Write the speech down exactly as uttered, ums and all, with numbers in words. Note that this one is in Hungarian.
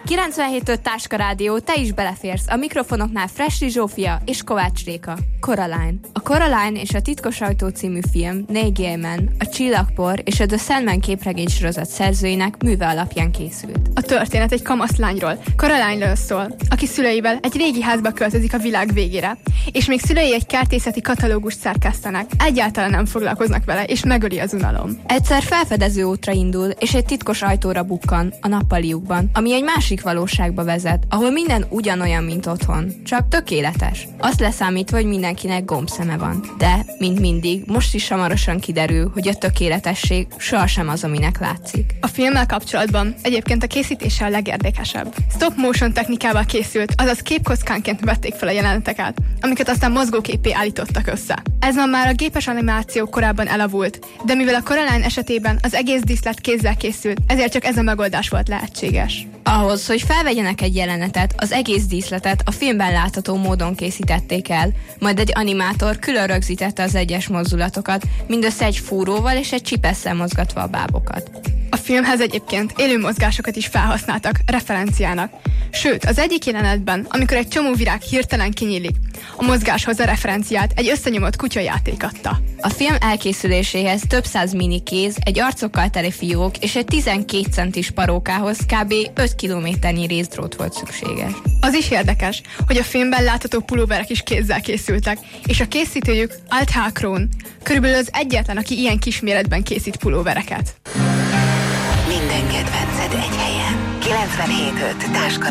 kilencvenhét öt Táska Rádió, te is beleférsz. A mikrofonoknál Fressli Zsófia és Kovács Réka. Coraline. A Coraline és a Titkos ajtó című film Neil Gaiman, a Csillagpor és a The Sandman képregénysorozat szerzőinek műve alapján készült. A történet egy kamaszlányról, Coraline-ről szól, aki szüleivel egy régi házba költözik a világ végére, és még szülei egy kertészeti katalógust szerkesztenek, egyáltalán nem foglalkoznak vele, és megöli az unalom. Egyszer felfedező útra indul, és egy titkos ajtóra bukkan a nappaliukban, ami egy másik valóságba vezet, ahol minden ugyanolyan, mint otthon, csak tökéletes. Azt leszámítva, hogy mindenkinek gombszeme van. De, mint mindig, most is hamarosan kiderül, hogy a tökéletesség sohasem az, aminek látszik. A filmmel kapcsolatban egyébként a készítése a legérdekesebb. Stop motion technikával készült, azaz képkockánként vették fel a jeleneteket, amiket aztán mozgóképé állítottak össze. Ez ma már a gépes animáció korábban elavult, de mivel a Coraline esetében az egész díszlet kézzel készült, ezért csak ez a megoldás volt lehetséges. Ahhoz, hogy felvegyenek egy jelenetet, az egész díszletet a filmben látható módon készítették el, majd egy animátor külön rögzítette az egyes mozdulatokat, mindössze egy fúróval és egy csipesszel mozgatva a bábokat. A filmhez egyébként élő mozgásokat is felhasználtak referenciának. Sőt, az egyik jelenetben, amikor egy csomó virág hirtelen kinyílik, a mozgáshoz a referenciát egy összenyomott kutyajáték adta. A film elkészüléséhez több száz minikéz, egy arcokkal teli fiók és egy tizenkét centis parókához kb. öt kilométernyi részdrót volt szükséges. Az is érdekes, hogy a filmben látható pulóverek is kézzel készültek, és a készítőjük Alt H. Krohn körülbelül az egyetlen, aki ilyen kisméretben készít pulóvereket. Minden kedvenced egy helyen. kilencvenhét öt Táska